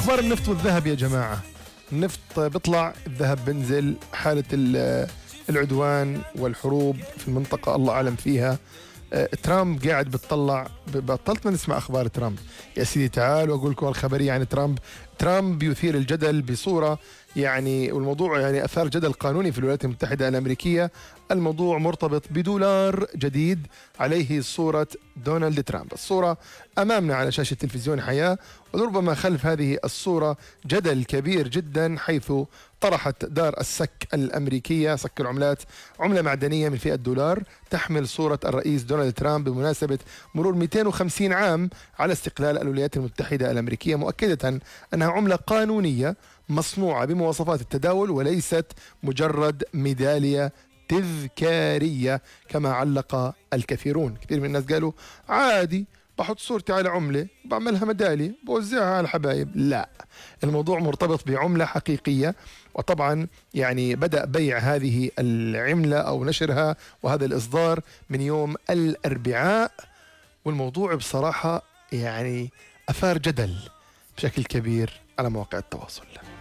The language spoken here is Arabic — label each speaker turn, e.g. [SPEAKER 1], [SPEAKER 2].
[SPEAKER 1] أخبار النفط والذهب يا جماعة. النفط بيطلع، الذهب بنزل. حالة العدوان والحروب في المنطقة الله أعلم فيها. ترامب قاعد بتطلع، بطلت ما نسمع أخبار ترامب يا سيدي. تعال وأقول لكم الخبرية عن ترامب يثير الجدل بصورة يعني، والموضوع يعني أثار جدل قانوني في الولايات المتحدة الأمريكية. الموضوع مرتبط بدولار جديد عليه صورة دونالد ترامب. الصورة أمامنا على شاشة تلفزيون حياة، ولربما خلف هذه الصورة جدل كبير جدا، حيث طرحت دار السك الأمريكية، سك العملات، عملة معدنية من فئة دولار تحمل صورة الرئيس دونالد ترامب بمناسبة مرور 250 عام على استقلال الولايات المتحدة الأمريكية، مؤكدة أنها عملة قانونية مصنوعة بمواصفات التداول وليست مجرد ميدالية تذكارية كما علق الكثيرون. كثير من الناس قالوا عادي بحط صورتي على عملة بعملها ميدالية بوزعها على الحبايب. لا، الموضوع مرتبط بعملة حقيقية، وطبعا يعني بدأ بيع هذه العملة أو نشرها وهذا الإصدار من يوم الأربعاء. والموضوع بصراحة يعني أثار جدل بشكل كبير على مواقع التواصل.